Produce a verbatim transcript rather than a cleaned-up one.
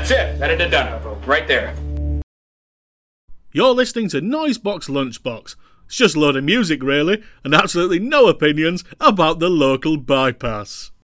That's it. That had it done. Right there. You're listening to Noisebox Lunchbox. It's just a load of music, really, and absolutely no opinions about the local bypass.